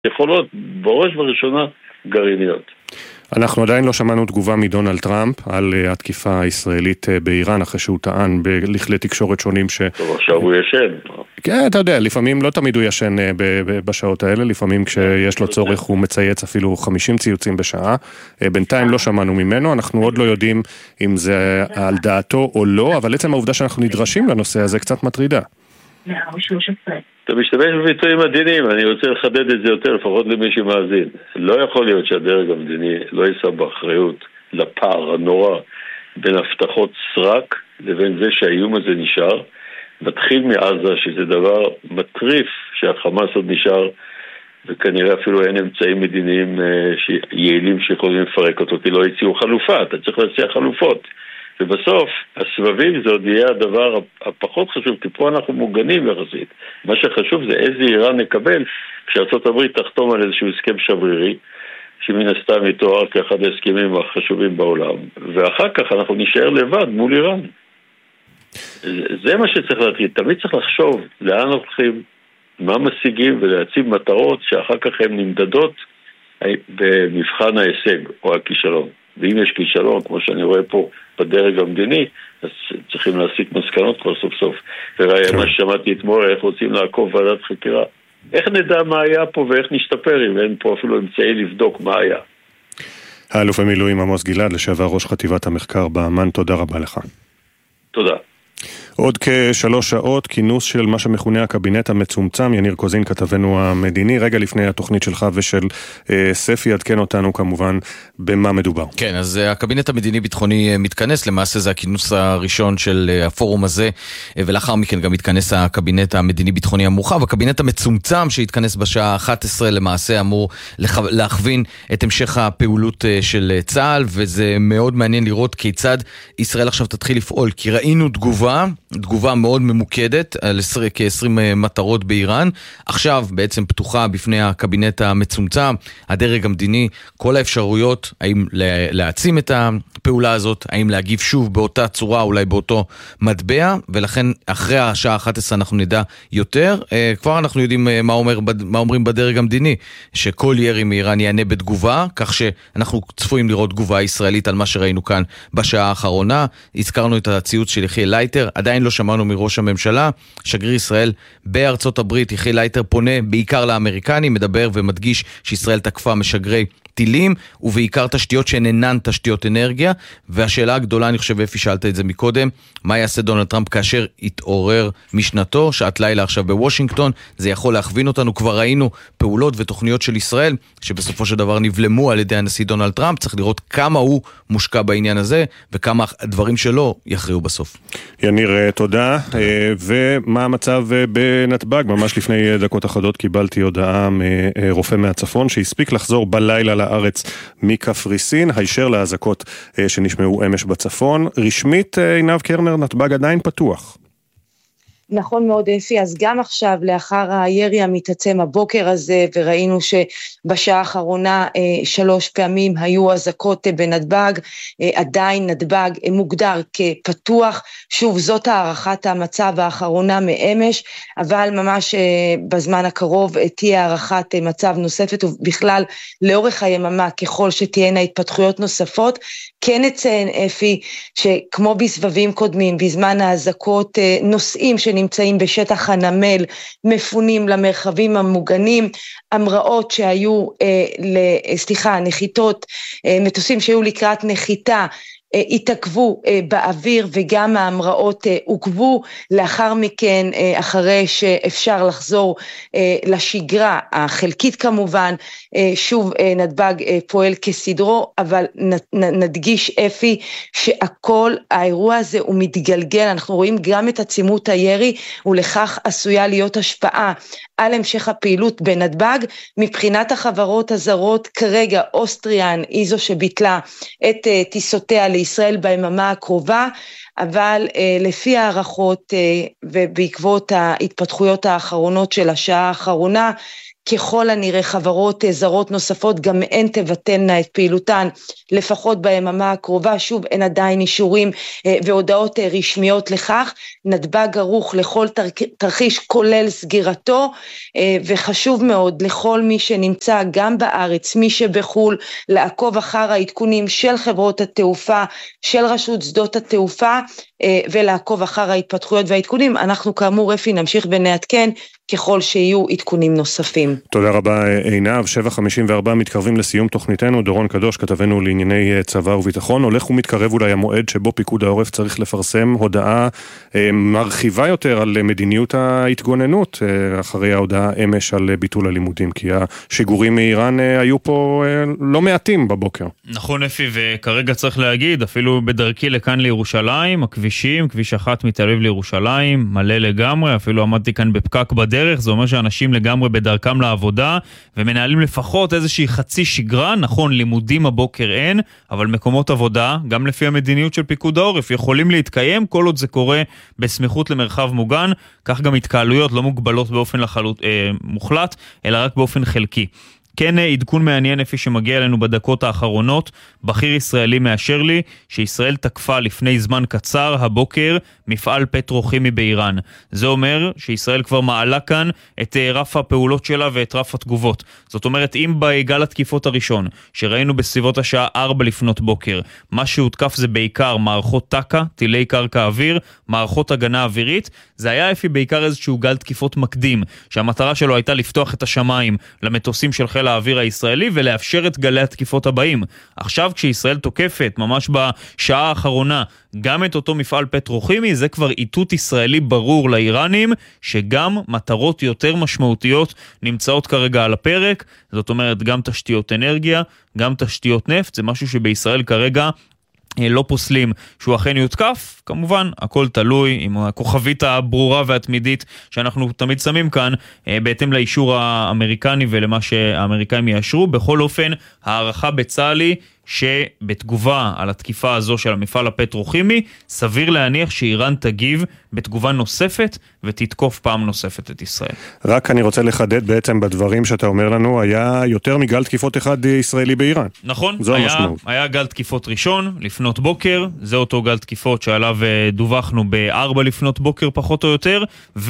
יכולות בראש וראשונה גרעיניות. אנחנו עדיין לא שמענו תגובה מדונלד טראמפ על התקיפה הישראלית באיראן, אחרי שהוא טען לכלי תקשורת שונים טוב, עכשיו הוא ישן. כן, אתה יודע, לפעמים לא תמיד הוא ישן בשעות האלה, לפעמים כשיש לו צורך הוא מצייץ אפילו 50 ציוצים בשעה. בינתיים לא שמענו ממנו, אנחנו עוד לא יודעים אם זה על דעתו או לא, אבל עצם העובדה שאנחנו נדרשים לנושא הזה קצת מטרידה. אתה משתמש בביטויים מדיניים, אני רוצה לחדד את זה יותר, לפחות למי שמאזין. לא יכול להיות שהדרג המדיני לא יישא באחריות לפער הנורא בין הבטחות סרק לבין זה שהאיום הזה נשאר. מתחיל מעזה, שזה דבר מטריף שהחמאס עוד נשאר, וכנראה אפילו אין אמצעים מדיניים יעילים שיכולים לפרק אותו, כי לא הציעו חלופה, אתה צריך להציע חלופות. ובסוף, הסבבים זה עוד יהיה הדבר הפחות חשוב, כי פה אנחנו מוגנים יחסית. מה שחשוב זה איזה איראן נקבל כשארצות הברית תחתום על איזשהו הסכם שברירי, שמן הסתם יתואר כאחד ההסכמים החשובים בעולם, ואחר כך אנחנו נשאר לבד מול איראן. זה מה שצריך להטריד. תמיד צריך לחשוב לאן הולכים, מה משיגים, ולהציב מטרות שאחר כך הן נמדדות במבחן ההישג או הכישלון. ואם יש כישלון, כמו שאני רואה פה בדרג המדיני, אז צריכים להסיק מסקנות כבר סוף סוף. וראי מה ששמעתי אתמול, איך רוצים לעקוב ועדת חקירה. איך נדע מה היה פה ואיך נשתפר, אם אין פה אפילו אמצעי לבדוק מה היה. האלוף במילואים עמוס גלעד, לשעבר ראש חטיבת המחקר באמ"ן, תודה רבה לך. תודה. עוד כ3 שעות, כינוס של מה שמכונה הקבינט המצומצם. יניר קוזין, כתבנו המדיני, רגע לפני התוכנית שלך ושל ספי, עדכן אותנו כמובן במה מדובר. כן, אז הקבינט המדיני-ביטחוני מתכנס, למעשה זה הכינוס הראשון של הפורום הזה, ולאחר מכן גם מתכנס הקבינט המדיני-ביטחוני המורחב. הקבינט המצומצם שהתכנס בשעה 11 למעשה אמור להכווין את המשך הפעולות של צה"ל, וזה מאוד מעניין לראות כיצד ישראל עכשיו תתחיל לפעול, כי ראינו תגובה מאוד ממוקדת על כ-20 מטרות באיראן. עכשיו בעצם פתוחה בפני הקבינט המצומצם, הדרג המדיני, כל האפשרויות, האם להעצים את הפעולה הזאת, האם להגיב שוב באותה צורה, אולי באותו מטבע, ולכן אחרי השעה 11 אנחנו נדע יותר. כבר אנחנו יודעים מה אומרים בדרג המדיני, שכל ירי מאיראן יענה בתגובה, כך שאנחנו צפויים לראות תגובה ישראלית על מה שראינו כאן בשעה האחרונה. הזכרנו את הציוץ של יחיאל לייטר, עדיין לא שמענו מראש הממשלה. שגריר ישראל בארצות הברית, יחיאל לייטר, פונה בעיקר לאמריקנים, מדבר ומדגיש שישראל תקפה משגרי טילים, ובעיקר תשתיות שהן אינן תשתיות אנרגיה. והשאלה הגדולה, אני חושב אפי שאלת את זה מקודם, מה יעשה דונלד טראמפ כאשר יתעורר משנתו, שעת לילה עכשיו בוושינגטון? זה יכול להכווין אותנו, כבר ראינו פעולות ותוכניות של ישראל שבסופו של דבר נבלמו על ידי הנשיא דונלד טראמפ. צריך לראות כמה הוא מושקע בעניין הזה וכמה הדברים שלו יכריעו בסוף. יניר, תודה. ומה המצב בנתב"ג? ממש לפני דקות אחדות קיבלתי הודעה מרופא מהצפון שהספיק לחזור בלילה לארץ מקפריסין, הישר להזעקות שנשמעו אמש בצפון. רשמית, עינב קרנר, נתב"ג עדיין פתוח. נכון מאוד אפי, אז גם עכשיו לאחר הירי המתעצם הבוקר הזה, וראינו שבשעה האחרונה 3 פעמים היו אזעקות בנתב"ג, עדיין נתב"ג מוגדר כפתוח. שוב, זאת הערכת המצב האחרונה מאמש, אבל ממש בזמן הקרוב תהיה הערכת מצב נוספת, ובכלל לאורך היממה ככל שתהיינה התפתחויות נוספות. כן נציין אפי שכמו בסבבים קודמים, בזמן האזעקות נוסעים שנמצאים בשטח הנמל מפונים למרחבים המוגנים. המראות שהיו, נחיתות, מטוסים שהיו לקראת נחיתה, התעכבו באוויר, וגם ההמראות עוקבו. לאחר מכן, אחרי שאפשר לחזור לשגרה החלקית כמובן, שוב נתב"ג פועל כסדרו, אבל נדגיש אפי שהכל, האירוע הזה הוא מתגלגל. אנחנו רואים גם את עצימות הירי, ולכך עשויה להיות השפעה על המשך הפעילות בנתב"ג. מבחינת החברות הזרות, כרגע אוסטריאן היא זו שביטלה את טיסותיה לישראל ביממה הקרובה, אבל לפי הערכות ובעקבות ההתפתחויות האחרונות של השעה האחרונה, ככל הנראה חברות זרות נוספות גם הן תבטלנה את פעילותן לפחות ביממה הקרובה. שוב, אין עדיין אישורים והודעות רשמיות לכך. נתב"ג ערוך לכל תרחיש כולל סגירתו, וחשוב מאוד לכל מי שנמצא גם בארץ, מי שבחול, לעקוב אחר העדכונים של חברות התעופה, של רשות שדות התעופה, ולעקוב אחר ההתפתחויות והעדכונים. אנחנו כאמור אפי נמשיך ונעדכן ככל שיהיו עדכונים נוספים. תודה רבה עינב. 7:54 מתקרבים לסיום תוכניתנו. דורון קדוש, כתבנו לענייני צבא וביטחון. הולך ומתקרב אולי המועד שבו פיקוד העורף צריך לפרסם הודעה מרחיבה יותר על מדיניות ההתגוננות אחרי ההודעה אמש על ביטול הלימודים, כי השיגורים מאיראן היו פה לא מעטים בבוקר. נכון אפי, וכרגע צריך להגיד, אפילו בדרכי לכאן לירושלים, הכבישים, כביש 1 מתל אביב לירושלים, מלא לגמרי, אפילו עמדתי כאן בפקק בדרך, זה אומר שאנשים לגמרי בדרכם לעבודה, ומנהלים לפחות איזושהי חצי שגרה. נכון, לימודים הבוקר אין, אבל מקומות עבודה, גם לפי המדיניות של פיקוד העורף, יכולים להתקיים כל עוד זה קורה בסמיכות למרחב מוגן, כך גם התקהלויות לא מוגבלות באופן מוחלט, אלא רק באופן חלקי. כן, עדכון מעניין אפי שמגיע אלינו בדקות האחרונות. בכיר ישראלי מאשר לי שישראל תקפה לפני זמן קצר הבוקר מפעל פטרוכימי באיראן. זה אומר שישראל כבר מעלה כאן את רף הפעולות שלה ואת רף התגובות. זאת אומרת, אם בגל התקיפות הראשון שראינו בסביבות השעה 4 לפנות בוקר, מה שהותקף זה בעיקר מערכות טקה, טילי קרקע אוויר, מערכות הגנה אווירית, זה היה אפי בעיקר איזשהו גל תקיפות מקדים, שהמטרה שלו הייתה לפתוח את השמיים למטוסים של חיל האוויר הישראלי ולאפשר את גלי התקיפות הבאים. עכשיו כשישראל תוקפת ממש בשעה האחרונה גם את אותו מפעל פטרוכימי, זה כבר איתות ישראלי ברור לאיראנים שגם מטרות יותר משמעותיות נמצאות כרגע על הפרק. זאת אומרת, גם תשתיות אנרגיה, גם תשתיות נפט, זה משהו שבישראל כרגע לא פוסלים שהוא אכן יותקף. כמובן, הכל תלוי עם הכוכבית הברורה והתמידית שאנחנו תמיד שמים כאן, בהתאם לאישור האמריקני ולמה שהאמריקאים יאשרו. בכל אופן, הערכה בצה"ל היא שבתגובה על התקיפה הזו של המפעל הפטרוכימי, סביר להניח שאיראן תגיב בתגובה נוספת ותתקוף פעם נוספת את ישראל. רק אני רוצה לחדד בעצם בדברים שאתה אומר לנו, היה יותר מגל תקיפות אחד ישראלי באיראן. נכון, היה גל תקיפות ראשון לפנות בוקר, זה אותו גל תקיפות שעליו דווחנו ב-4 לפנות בוקר פחות או יותר,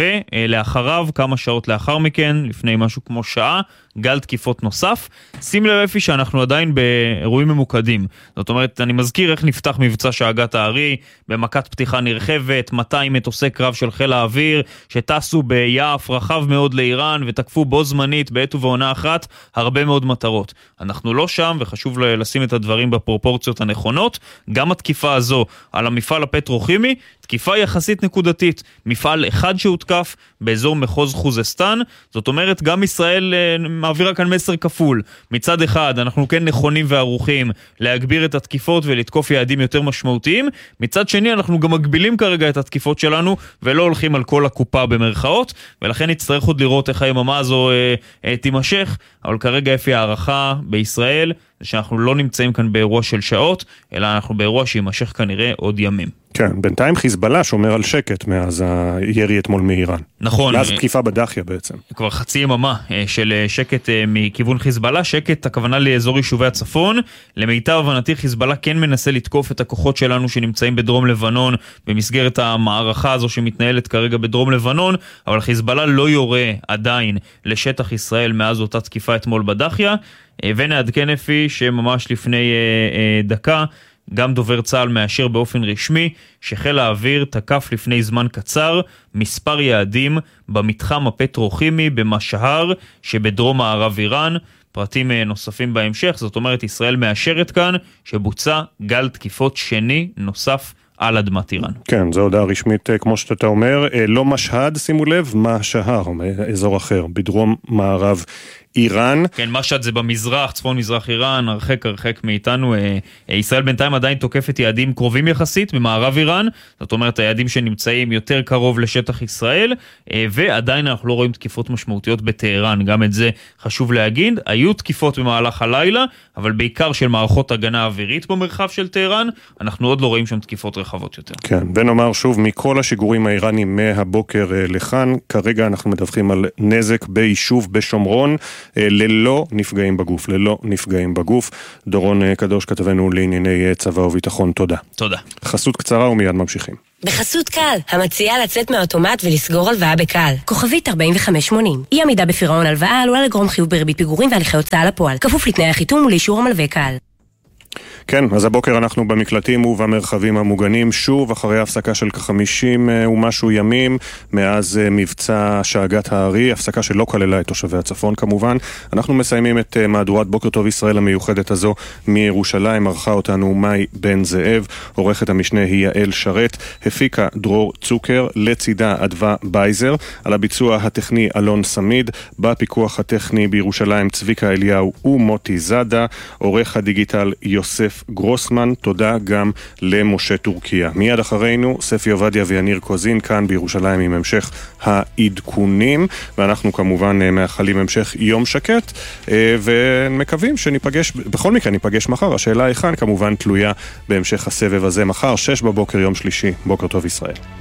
ולאחריו, כמה שעות לאחר מכן, לפני משהו כמו שעה, גל תקיפות נוסף. שים לב אפי שאנחנו עדיין באירועים ממוקדים. זאת אומרת, אני מזכיר איך נפתח מבצע שאגת הארי, במכת פתיחה נרחבת, 200 מטוסי קרב של חיל האוויר, שטסו ביעף רחב מאוד לאיראן, ותקפו בו זמנית בעת ובעונה אחת הרבה מאוד מטרות. אנחנו לא שם, וחשוב לשים את הדברים בפרופורציות הנכונות. גם התקיפה הזו על המפעל הפטרוכימי, תקיפה יחסית נקודתית, מפעל אחד שהותקף באזור מחוז חוזסטן. זאת אומרת, גם ישראל מעבירה כאן מסר כפול. מצד אחד, אנחנו כן נכונים וערוכים להגביר את התקיפות ולתקוף יעדים יותר משמעותיים. מצד שני, אנחנו גם מגבילים כרגע את התקיפות שלנו, ולא הולכים על כל הקופה במרכאות, ולכן נצטרך עוד לראות איך היממה הזו תימשך. אבל כרגע לפי הערכה בישראל, זה שאנחנו לא נמצאים כאן באירוע של שעות, אלא אנחנו באירוע שימשך כנראה עוד ימים. כן, בינתיים חיזבאללה שומר על שקט מאז הירי אתמול מאיראן. נכון. מאז תקיפה בדחיה בעצם. כבר חצי יממה של שקט מכיוון חיזבאללה. שקט, הכוונה לאזור יישובי הצפון. למיטב הבנתי, חיזבאללה כן מנסה לתקוף את הכוחות שלנו שנמצאים בדרום לבנון, במסגרת המערכה הזו שמתנהלת כרגע בדרום לבנון, אבל חיזבאללה לא יורה עדיין לשטח ישראל מאז אותה תקיפה אתמול בדחיה. ונעדכן אפי שממש לפני דקה, גם דובר צה"ל מאשר באופן רשמי שחיל האוויר תקף לפני זמן קצר מספר יעדים במתחם הפטרוכימי במשהר שבדרום מערב איראן. פרטים נוספים בהמשך. זאת אומרת, ישראל מאשרת כאן שבוצע גל תקיפות שני נוסף על אדמת איראן. כן, זו הודעה רשמית כמו שאתה אומר. לא משהד, שימו לב, משהר, אזור אחר, בדרום מערב איראן. כן, משהד זה במזרח, צפון מזרח איראן, הרחק מאיתנו. ישראל בינתיים עדיין תוקפת יעדים קרובים יחסית במערב איראן, זאת אומרת היעדים שנמצאים יותר קרוב לשטח ישראל, ועדיין אנחנו לא רואים תקיפות משמעותיות בטהרן, גם את זה חשוב להגיד. היו תקיפות במהלך הלילה, אבל בעיקר של מערכות הגנה אווירית במרחב של טהרן, אנחנו עוד לא רואים שם תקיפות רחבות יותר. כן, ונאמר שוב, מכל השיגורים האיראנים מהבוקר לכאן, כרגע אנחנו מדווחים על נזק ביישוב בשומרון, ללא נפגעים בגוף. דורון קדוש, כתבנו לענייני צבא וביטחון, תודה. תודה. חסות קצרה ומיד ממשיכים. בחסות קל, המציעה לצאת מהאוטומט ולסגור הלוואה בקל. כוכבית 4580. אי עמידה בפירעון הלוואה עלולה לגרום חיוב בריבית פיגורים והליכי הוצאה לפועל. כפוף לתנאי החיתום ולאישור המלווה קל. כן, אז הבוקר אנחנו במקלטים ובמרחבים המוגנים, שוב אחרי הפסקה של כ-50 ומשהו ימים, מאז מבצע שאגת הארי, הפסקה שלא כללה את תושבי הצפון כמובן. אנחנו מסיימים את מהדורת בוקר טוב ישראל המיוחדת הזו מירושלים, ערכה אותנו מאי בן זאב, עורכת המשנה היא יעל שרת, הפיקה דרור צוקר, לצידה אדווה בייזר, על הביצוע הטכני אלון סמיד, בפיקוח הטכני בירושלים צביקה אליהו ומוטי זדה, עורך הדיגיטל יוסף גרוסמן, תודה גם למשה טורקיה. מיד אחרינו, ספי עובדיה ויניר קוזין כאן בירושלים עם המשך העדכונים, ואנחנו כמובן מאחלים המשך יום שקט, ומקווים שניפגש, בכל מקרה ניפגש מחר. השאלה היכן כמובן תלויה בהמשך הסבב הזה מחר, 6 בבוקר יום שלישי. בוקר טוב ישראל.